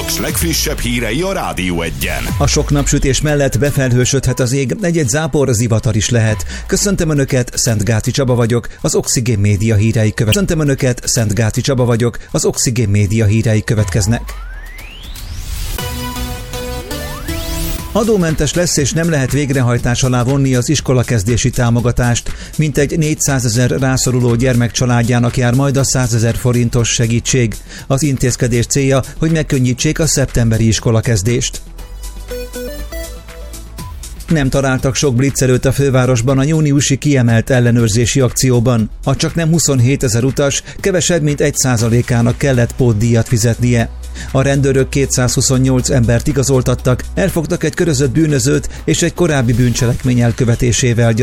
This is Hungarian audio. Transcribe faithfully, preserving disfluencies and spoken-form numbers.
Paks legfrissebb hírei a Rádió Egyen. A sok napsütés mellett befelhősödhet az ég, egy-egy zápor, zivatar is lehet. Köszöntöm Önöket, Szentgáci Csaba vagyok, az Oxigén Média hírei követ. Köszöntöm Önöket, Szentgáci Csaba vagyok, az Oxigén Média hírei következnek. Adómentes lesz és nem lehet végrehajtás alá vonni az iskolakezdési támogatást. Mintegy négyszázezer rászoruló gyermek családjának jár majd a százezer forintos segítség. Az intézkedés célja, hogy megkönnyítsék a szeptemberi iskolakezdést. Nem találtak sok blitzelőt a fővárosban a júniusi kiemelt ellenőrzési akcióban. A csaknem huszonhétezer utas kevesebb mint egy százalékának kellett pótdíjat fizetnie. A rendőrök kétszázhuszonnyolc embert igazoltattak, elfogtak egy körözött bűnözőt és egy korábbi bűncselekmény elkövetésével